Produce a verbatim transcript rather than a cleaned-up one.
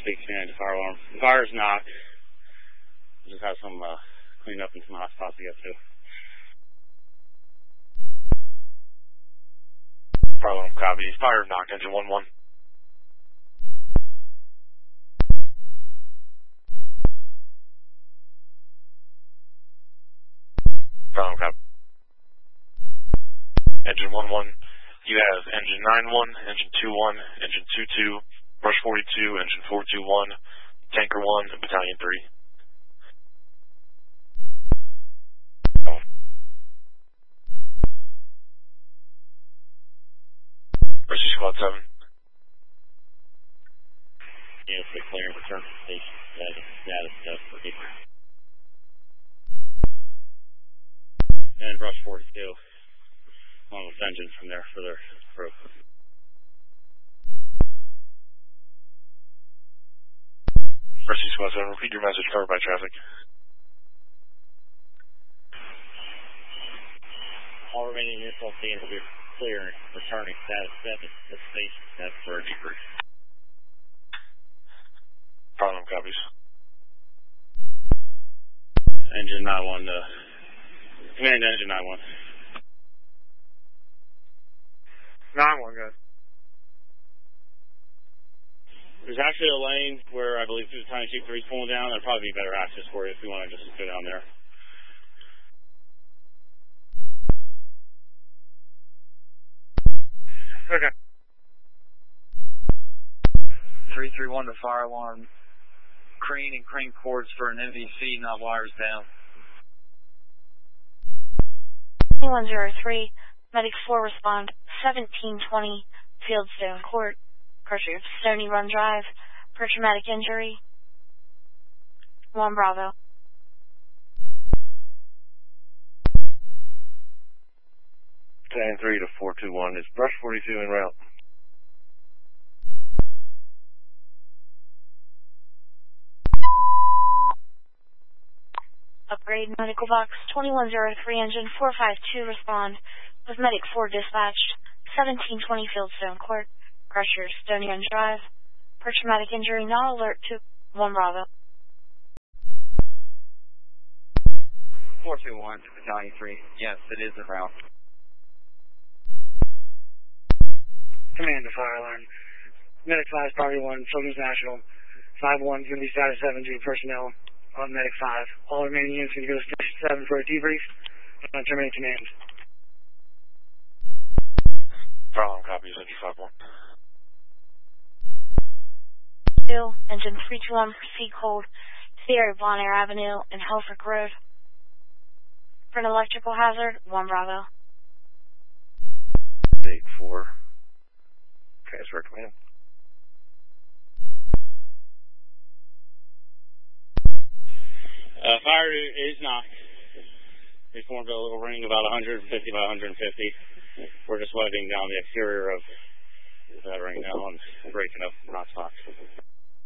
speak command to fire alarm. The fire's knocked. We'll just have some uh, clean up and some hot spots to get to. Fire alarm copy. Fire knocked, engine one one. Fire alarm copy. Engine one one. You have engine nine one, engine two one, engine two two, brush forty-two, engine four two one, tanker one, and battalion three. Oh. Rescue squad seven. Unit free clear and return to station. Status, status, status for keeper. And brush forty-two. Along with engines from there for their crew. Rescue squad seven, repeat your message covered by traffic. All remaining units on scene will be clear and returning status seven to station. That's for debrief. Problem copies. Engine nine one, uh, command engine nine one. nine one, guys. There's actually a lane where I believe the Tiny Chief three is pulling down. There'll probably be better access for you if you want to just go down there. Okay. three three one to fire alarm. Crane and crane cords for an M V C, not wires down. one zero three. Medic four respond, seventeen twenty, Fieldstone Court, Percher Stony Run Drive, per traumatic injury, one Bravo. Battalion three to four two one, is brush forty-two en route. Upgrade medical box, twenty-one oh three engine four five two respond, with medic four dispatched, seventeen twenty Fieldstone Court, Crusher, Stony Run Drive, per traumatic injury, not alert to one Bravo. four two one to Battalion three. Yes, it is en route. Command to fire alarm. Medic five, Party one, Children's National. five one is going to be status seven due to personnel on Medic five. All remaining units need to go to Station seven for a debrief and terminate command. Problem copies, engine five one. two, engine three two one, proceed cold to the area of Bon Air Avenue and Helfrich Road. For an electrical hazard, one Bravo. eight four. Transfer command. Uh, fire is knocked. They formed a little ring about one hundred fifty by one hundred fifty. We're just letting down the exterior of that ring now and breaking up hot spots.